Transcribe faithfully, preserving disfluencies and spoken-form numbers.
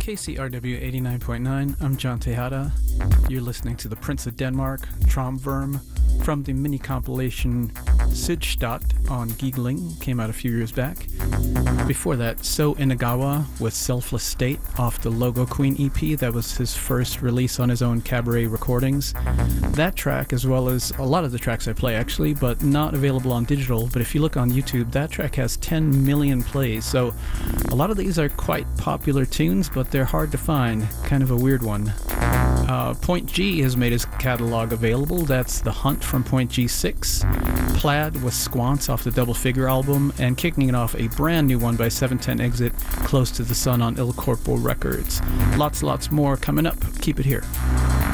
K C R W eighty-nine point nine, I'm John Tejada. You're listening to The Prince of Denmark, Tromverm, from the mini compilation Sydstadt on Giggling, came out a few years back. Before that, So Inagawa with Selfless State off the Logo Queen E P. That was his first release on his own Cabaret Recordings. That track, as well as a lot of the tracks I play actually, but not available on digital. But if you look on YouTube, that track has ten million plays. So a lot of these are quite popular tunes, but they're hard to find. Kind of a weird one. Uh, Point G has made his catalog available. That's The Hunt from Point G six, Plaid with Squance off the Double Figure album, and kicking it off, a brand new one by seven ten Exit, Close to the Sun on Il Corpo Records. Lots, lots more coming up. Keep it here.